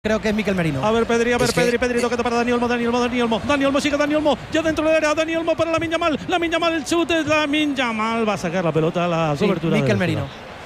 Creo que es Mikel Merino. A ver, Pedri, Pedri, toquete para Dani Olmo, Dani Olmo, sigue Dani Olmo, ya dentro del área, Dani Olmo para Lamine Yamal, el chute, Lamine Yamal va a sacar la pelota a la cobertura. Mikel Merino.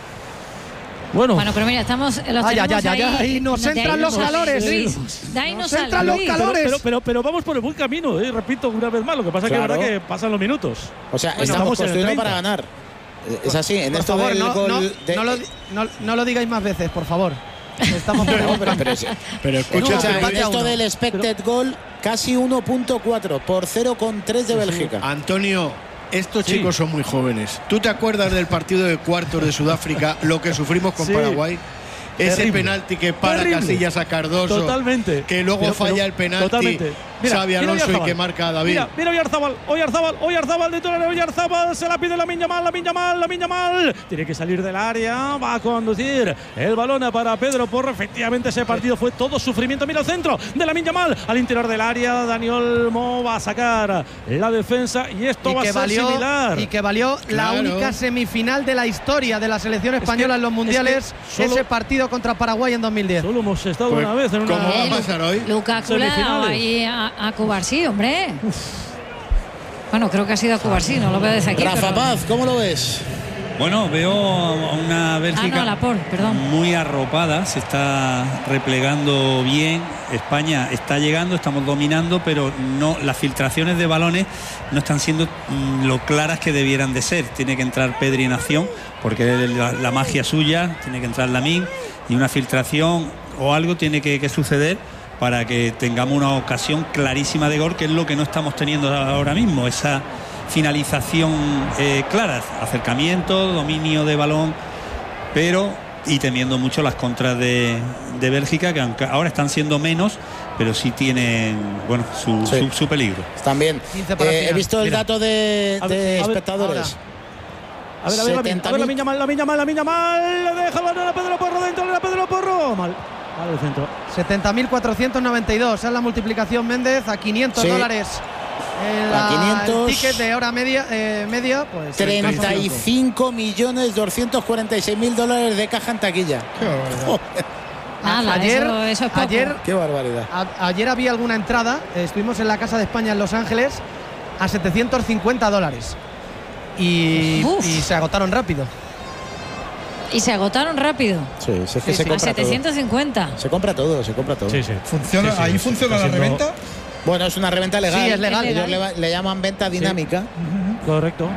Bueno, pero mira, estamos. Ya, ahí nos entran los calores. Luis, de ahí nos entran los calores. Pero vamos por el buen camino, repito una vez más. Lo que pasa es que es verdad que pasan los minutos. O sea, estamos construyendo para ganar. Es así, en esto del gol. No lo digáis más veces, por favor. Estamos pero escucha, en esto del expected goal, casi 1.4 por 0,3 de Bélgica. Antonio, estos chicos son muy jóvenes. ¿Tú te acuerdas del partido de cuartos de Sudáfrica, lo que sufrimos con Paraguay? Ese penalti que para Casillas a Cardoso. Totalmente. Que luego falla el penalti. Totalmente. Xabi Alonso y que marca a David. Mira Oyarzabal dentro del área. Oyarzabal se la pide Lamine Yamal. Tiene que salir del área. Va a conducir el balón para Pedro Porro. Efectivamente, ese partido fue todo sufrimiento. Mira el centro de Lamine Yamal. Al interior del área, Dani Olmo va a sacar la defensa. Y esto va a ser similar. Y que valió la única semifinal de la historia de la selección española en los mundiales. Ese partido contra Paraguay en 2010. Solo hemos estado una vez en una. ¿Cómo va a pasar hoy? Lukaku ahí a Cubarsí, hombre. Bueno, creo que ha sido a Cubarsí, no lo veo desde aquí. Rafa Paz, ¿cómo lo ves? Bueno, veo a una Bélgica muy arropada, se está replegando bien. España está llegando, estamos dominando, pero no, las filtraciones de balones no están siendo lo claras que debieran de ser. Tiene que entrar Pedri en acción, porque es la magia suya, tiene que entrar Lamine, y una filtración o algo tiene que suceder para que tengamos una ocasión clarísima de gol, que es lo que no estamos teniendo ahora mismo, esa finalización clara, acercamiento, dominio de balón, pero y temiendo mucho las contras de Bélgica, que aunque ahora están siendo menos, pero sí tienen su peligro. También he visto el dato de espectadores. A ver, Lamine Yamal, le deja el balón a Pedro Porro, dentro de Pedro Porro, mal el centro. 70.492, esa es la multiplicación, Méndez, a $500 el ticket de hora media, pues 35.246.000 de caja en taquilla. Qué barbaridad. Ayer había alguna entrada, estuvimos en la Casa de España en Los Ángeles a $750 y se agotaron rápido. Y se agotaron rápido. Sí, es que se compra a 750. Se compra todo. Sí. ¿Funciona? ¿Ahí funciona la reventa? Bueno, es una reventa legal. Sí, es legal. Ellos le llaman venta dinámica. Correcto.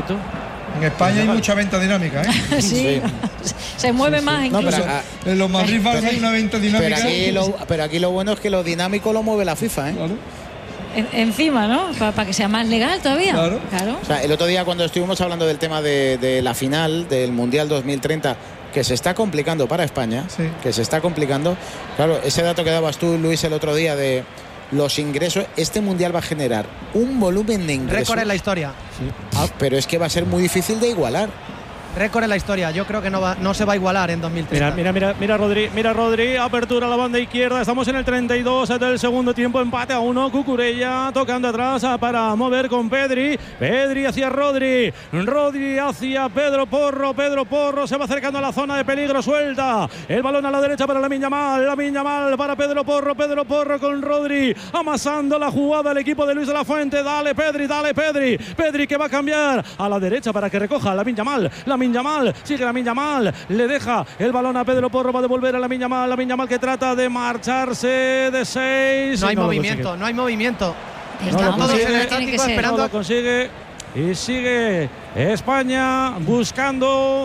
En España hay mucha venta dinámica, ¿eh? Sí. Se mueve más incluso. No, en los Madrid Barça hay una venta dinámica. Pero aquí lo bueno es que lo dinámico lo mueve la FIFA, ¿eh? Claro. Encima, ¿no? Para que sea más legal todavía. Claro. O sea, el otro día cuando estuvimos hablando del tema de la final del Mundial 2030, que se está complicando para España, que se está complicando. Claro, ese dato que dabas tú, Luis, el otro día de los ingresos, este Mundial va a generar un volumen de ingresos. Récord en la historia. Pero es que va a ser muy difícil de igualar. Récord en la historia, yo creo que no se va a igualar en 2030. Mira Rodri, apertura a la banda izquierda, estamos en el 32 del segundo tiempo, empate a 1, Cucurella tocando atrás para mover con Pedri hacia Rodri hacia Pedro Porro se va acercando a la zona de peligro, suelta el balón a la derecha para Lamine Yamal para Pedro Porro con Rodri, amasando la jugada el equipo de Luis de la Fuente, dale Pedri que va a cambiar a la derecha para que recoja Lamine Yamal, sigue Lamine Yamal, le deja el balón a Pedro Porro, va a devolver a Lamine Yamal que trata de marcharse de 6. No hay movimiento. Están todos en el estático esperando. No lo consigue. Y sigue España buscando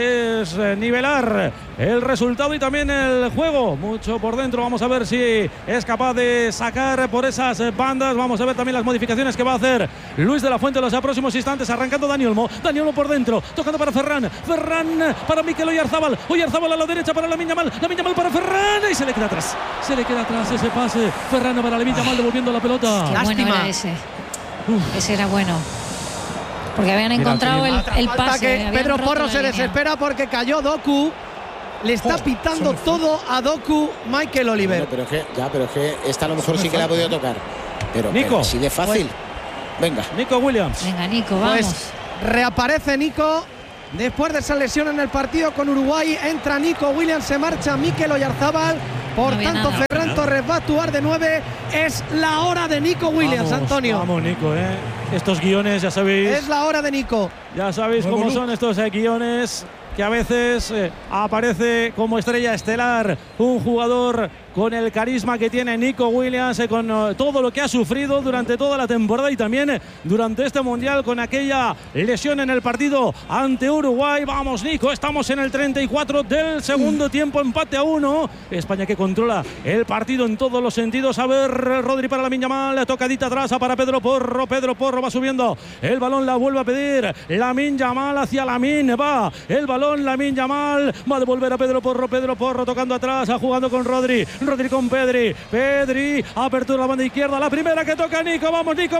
desnivelar el resultado y también el juego. Mucho por dentro. Vamos a ver si es capaz de sacar por esas bandas. Vamos a ver también las modificaciones que va a hacer Luis de la Fuente en los próximos instantes. Arrancando Dani Olmo por dentro. Tocando para Ferran para Mikel Oyarzabal a la derecha para Lamine Yamal para Ferran y se le queda atrás ese pase. Ferran para Lamine Yamal devolviendo la pelota. Qué bueno era ese. Ese era bueno. Porque habían encontrado el pase. Pedro Porro se desespera porque cayó Doku. Le está pitando todo a Doku Michael Oliver. Bueno, pero es que esta a lo mejor sí que la ha podido tocar. Pero así de fácil. Venga. Nico Williams. Venga, Nico, vamos. Pues reaparece Nico. Después de esa lesión en el partido con Uruguay, entra Nico Williams, se marcha Mikel Oyarzabal. Por tanto, Ferran Torres va a actuar de 9. Es la hora de Nico Williams, Antonio. Vamos, Nico, estos guiones, ya sabéis. Es la hora de Nico. Ya sabéis cómo son estos guiones, que a veces aparece como estrella estelar un jugador con el carisma que tiene Nico Williams, con todo lo que ha sufrido durante toda la temporada y también durante este Mundial con aquella lesión en el partido ante Uruguay. Vamos, Nico, estamos en el 34 del segundo tiempo, empate a 1. España que controla el partido en todos los sentidos. A ver, Rodri para Lamine Yamal, tocadita atrás para Pedro Porro. Pedro Porro va subiendo el balón, la vuelve a pedir Lamine Yamal hacia Lamine, va el balón, Lamine Yamal va a devolver a Pedro Porro tocando atrás, jugando con Rodri con Pedri, apertura a la banda izquierda, la primera que toca Nico, vamos Nico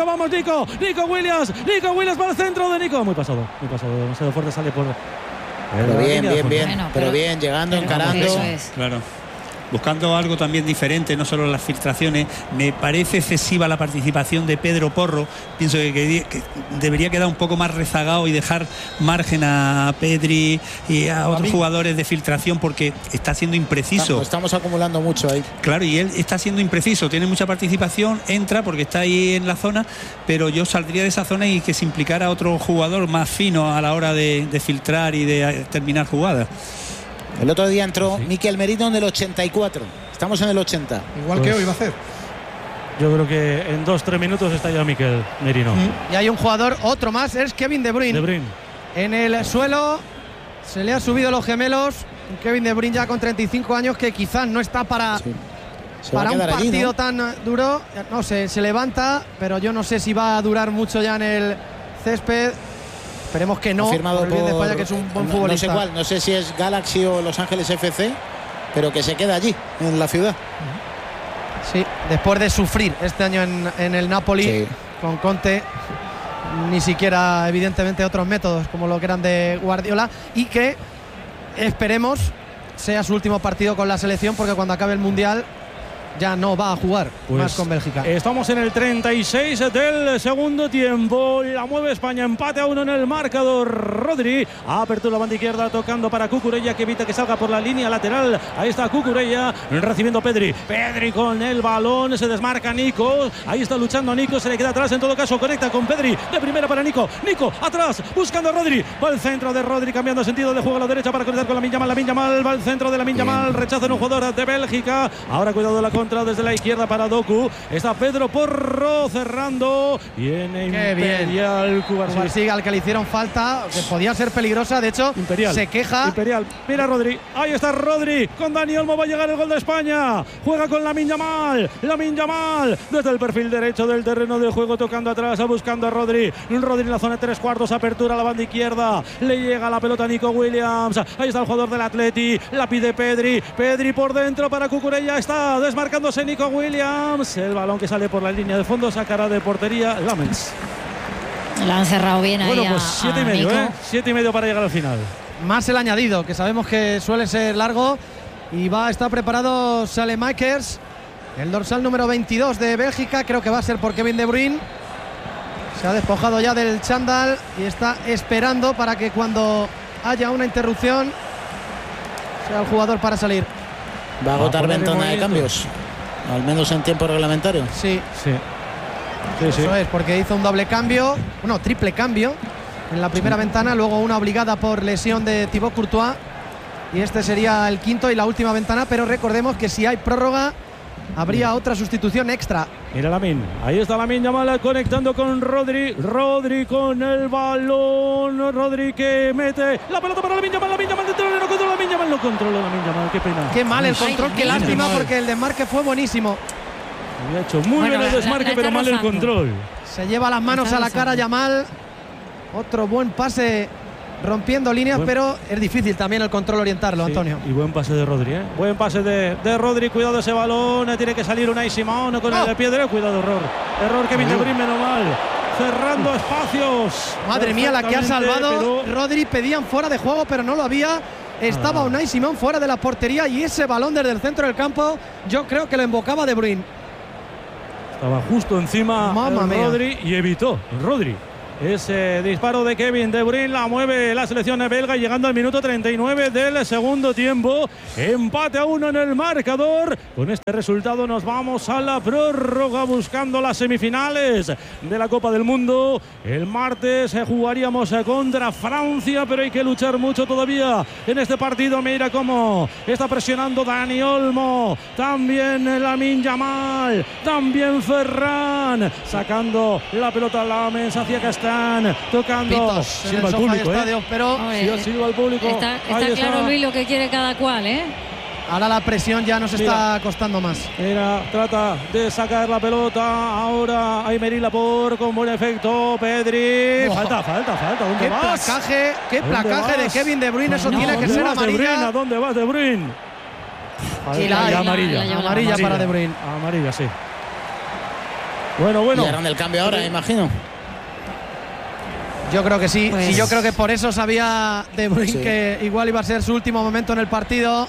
Williams para el centro de Nico, muy pasado, demasiado fuerte, sale por... Pero bien, llegando, encarando. Claro. Buscando algo también diferente, no solo las filtraciones. Me parece excesiva la participación de Pedro Porro. Pienso que debería quedar un poco más rezagado y dejar margen a Pedri y a otros jugadores de filtración, porque está siendo impreciso. Estamos acumulando mucho ahí. Claro, y él está siendo impreciso, tiene mucha participación, entra porque está ahí en la zona, pero yo saldría de esa zona y que se implicara otro jugador más fino a la hora de filtrar y de terminar jugadas. El otro día entró Mikel Merino en el 84. Estamos en el 80. Igual que hoy va a hacer. Yo creo que en 2-3 minutos está ya Mikel Merino. Y hay un jugador, otro más, es Kevin De Bruyne. En el suelo se le ha subido los gemelos. Kevin De Bruyne ya con 35 años, que quizás no está para un partido allí, ¿no? Tan duro. No sé, se levanta, pero yo no sé si va a durar mucho ya en el césped. Esperemos que no. Firmado por el bien de España, que es un buen futbolista. No sé cuál, no sé si es Galaxy o Los Ángeles FC, pero que se queda allí, en la ciudad. Sí, después de sufrir este año en el Napoli, con Conte, ni siquiera evidentemente otros métodos como lo que eran de Guardiola, y que esperemos sea su último partido con la selección, porque cuando acabe el Mundial ya no va a jugar más con Bélgica. Estamos en el 36 del segundo tiempo. La mueve España, empate a 1 en el marcador. Rodri, apertura la banda izquierda, tocando para Cucurella, que evita que salga por la línea lateral. Ahí está Cucurella, recibiendo Pedri con el balón, se desmarca Nico. Ahí está luchando Nico, se le queda atrás, en todo caso conecta con Pedri, de primera para Nico atrás, buscando a Rodri, va al centro de Rodri, cambiando sentido de juego a la derecha para conectar con Lamine Yamal, va al centro de Lamine Yamal, rechaza un jugador de Bélgica. Ahora cuidado de la contra desde la izquierda para Doku. Está Pedro Porro cerrando. Viene Imperial Cubarsí, al que le hicieron falta, que podía ser peligrosa. De hecho, se queja. Mira Rodri. Ahí está Rodri. Con Dani Olmo va a llegar el gol de España. Juega con Lamine Yamal. Desde el perfil derecho del terreno de juego, tocando atrás, buscando a Rodri. Rodri en la zona de 3/4. Apertura a la banda izquierda. Le llega la pelota a Nico Williams. Ahí está el jugador del Atleti. La pide Pedri. Pedri por dentro para Cucurella. Está desmarcándose Nico Williams. El balón que sale por la línea de fondo, sacará de portería Lamens. Lo han cerrado bien ahí. Bueno, pues 7,5, 7,5 para llegar al final. Más el añadido, que sabemos que suele ser largo. Y va a estar preparado Saelemaekers, el dorsal número 22 de Bélgica. Creo que va a ser por Kevin De Bruyne. Se ha despojado ya del chándal y está esperando para que cuando haya una interrupción sea el jugador para salir. Va a agotar ventana de cambios, al menos en tiempo reglamentario. Sí. Eso es, porque hizo un doble cambio, triple cambio en la primera ventana, luego una obligada por lesión de Thibaut Courtois, y este sería el quinto y la última ventana. Pero recordemos que si hay prórroga habría otra sustitución extra. Mira Lamine, ahí está Lamine Yamal conectando con Rodri con el balón, Rodri que mete la pelota para Lamine Yamal no controla Lamine Yamal, qué pena. Qué mal el control, qué lástima, porque el desmarque fue buenísimo. Había hecho muy bien el desmarque, pero mal el control. Se lleva las manos a la cara Yamal. Otro buen pase rompiendo líneas, pero es difícil también el control orientarlo, Antonio. Y buen pase de Rodri, buen pase de Rodri. Cuidado ese balón, tiene que salir Unai Simón con el de piedra. Cuidado, error Kevin De Bruyne, menos mal, cerrando espacios. Madre mía, la que ha salvado Rodri. Pedían fuera de juego, pero no lo había. Estaba Unai Simón fuera de la portería, y ese balón desde el centro del campo yo creo que lo embocaba De Bruyne. Estaba justo encima Rodri y evitó Rodri ese disparo de Kevin De Bruyne. La mueve la selección belga, llegando al minuto 39 del segundo tiempo. Empate a 1 en el marcador. Con este resultado nos vamos a la prórroga, buscando las semifinales de la Copa del Mundo. El martes jugaríamos contra Francia, pero hay que luchar mucho todavía en este partido. Mira cómo está presionando Dani Olmo, también Lamine Yamal, también Ferran, sacando la pelota a la mesa hacia Castán, tocando. Silva al público, pero silva al público. Está claro, Luis, lo que quiere cada cual, ¿eh? Ahora la presión ya nos está costando más. Trata de sacar la pelota. Ahora Aymeric Laporte con buen efecto. Pedri. Falta. ¿Dónde vas? Qué placaje de Kevin De Bruyne. Eso tiene que ser amarilla. ¿A dónde vas, De Bruyne? Amarilla para De Bruyne. Amarilla, sí. Bueno. Y harán el cambio ahora, imagino. Yo creo que sí. Pues... Y yo creo que por eso sabía De Bruyne que igual iba a ser su último momento en el partido.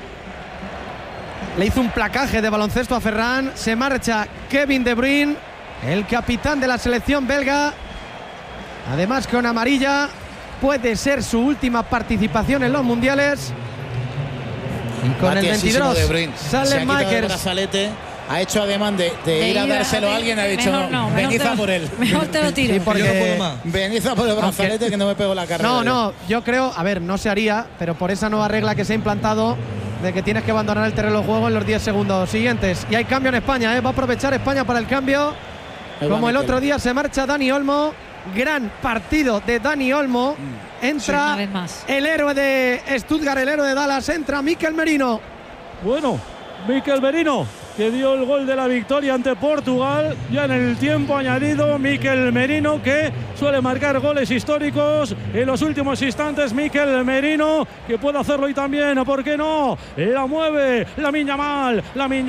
Le hizo un placaje de baloncesto a Ferran. Se marcha Kevin De Bruyne, el capitán de la selección belga. Además, con amarilla, puede ser su última participación en los mundiales. Y con el 22 sale Makers. Ha hecho ademán de ir a dárselo a alguien. Ha dicho venid a por él. Mejor te lo tiro. Sí, porque venid a por el brazalete, que no me pego la carrera. No, yo creo, a ver, no se haría, pero por esa nueva regla que se ha implantado de que tienes que abandonar el terreno de juego en los 10 segundos siguientes. Y hay cambio en España, ¿eh? Va a aprovechar España para el cambio. Como el otro día se marcha Dani Olmo. Gran partido de Dani Olmo. Entra el héroe de Stuttgart, el héroe de Dallas. Entra Mikel Merino. Bueno, Mikel Merino, que dio el gol de la victoria ante Portugal ya en el tiempo añadido. Mikel Merino, que suele marcar goles históricos en los últimos instantes. Mikel Merino, que puede hacerlo y también, ¿por qué no? La mueve Lamine Yamal,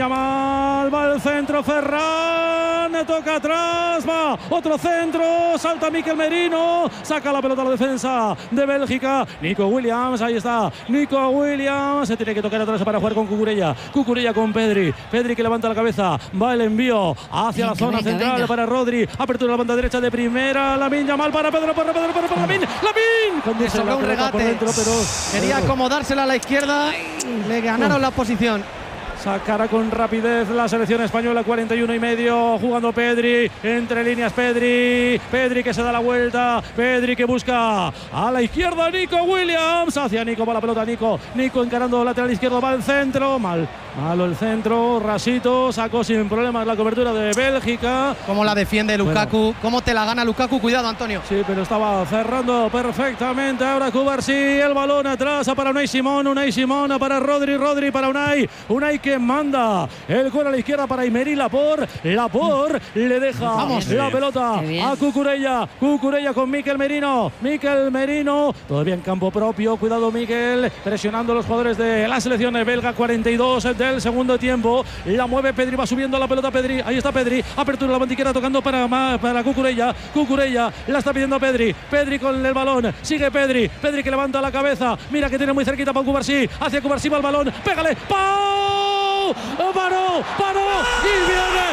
va al centro, Ferran, toca atrás, va otro centro, salta Mikel Merino, saca la pelota a la defensa de Bélgica. Nico Williams, ahí está, Nico Williams, se tiene que tocar atrás para jugar con Cucurella con Pedri, que levanta la cabeza, va el envío hacia la zona central para Rodri, apertura de la banda derecha de primera, Lamine Yamal para Pedro, Lamine, le sobró un regate, dentro, pero quería acomodársela a la izquierda, le ganaron la posición. Sacará con rapidez la selección española, 41,5, jugando Pedri, entre líneas Pedri que se da la vuelta, Pedri que busca a la izquierda, Nico Williams, hacia Nico, va la pelota, Nico encarando lateral izquierdo, va al centro, malo el centro, rasito, sacó sin problemas la cobertura de Bélgica. ¿Cómo la defiende Lukaku? ¿Cómo te la gana Lukaku? Cuidado, Antonio. Sí, pero estaba cerrando perfectamente. Ahora Cubarsí, el balón atrás para Unai Simón para Rodri para Unai que manda el gol a la izquierda para Aymeric Laporte le deja la pelota a Cucurella con Mikel Merino, todavía en campo propio, cuidado Mikel, presionando a los jugadores de la selección belga, 42 del segundo tiempo, la mueve Pedri, va subiendo la pelota Pedri, ahí está Pedri, apertura la bandiquera tocando para Cucurella, la está pidiendo Pedri con el balón, sigue Pedri que levanta la cabeza, mira que tiene muy cerquita para Cubarsí, hacia Cubarsí va el balón, pégale, ¡pau! Paró y viene